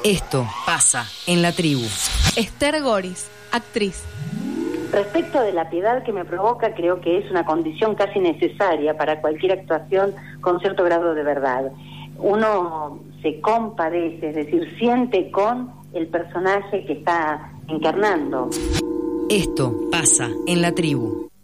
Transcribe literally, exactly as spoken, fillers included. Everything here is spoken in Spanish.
Esto pasa en la tribu. Esther Goris, actriz. Respecto de la piedad que me provoca, creo que es una condición casi necesaria para cualquier actuación con cierto grado de verdad. Uno se compadece, es decir, siente con el personaje que está encarnando. Esto pasa en la tribu.